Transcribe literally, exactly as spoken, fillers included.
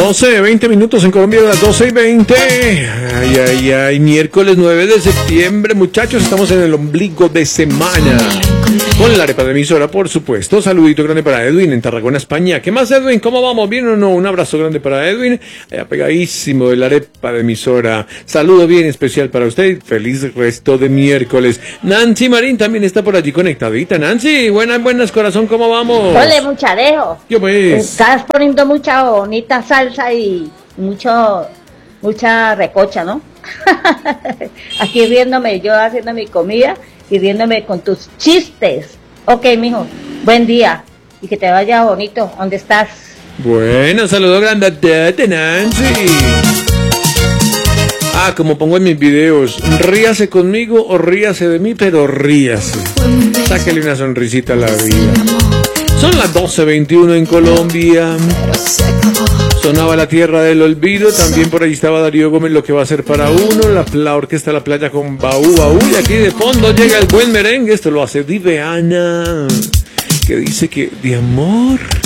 doce, veinte minutos en Colombia, las doce y veinte. Ay, ay, ay, miércoles nueve de septiembre, muchachos, estamos en el ombligo de semana. Con la arepa de emisora, por supuesto. Saludito grande para Edwin en Tarragona, España. ¿Qué más, Edwin? ¿Cómo vamos? ¿Bien o no? Un abrazo grande para Edwin, allá pegadísimo de la arepa de emisora. Saludo bien especial para usted. Feliz resto de miércoles. Nancy Marín también está por allí conectadita. Nancy, buenas, buenas, corazón, ¿cómo vamos? Ole, mucharejo. ¿Qué pues? Estás poniendo mucha bonita salsa y mucho, mucha recocha, ¿no? Aquí riéndome, yo haciendo mi comida y riéndome con tus chistes. Ok, mijo, buen día y que te vaya bonito. ¿Dónde estás? Bueno, saludo grandote, Nancy. Ah, como pongo en mis videos, ríase conmigo o ríase de mí, pero ríase. Sáquele una sonrisita a la vida. Son las doce veintiuno en Colombia. Sonaba La Tierra del Olvido. También por ahí estaba Darío Gómez, Lo que va a ser para uno. La, la orquesta La Playa con Baú Baú. Y aquí de fondo llega el buen merengue. Esto lo hace Diveana, que dice que de amor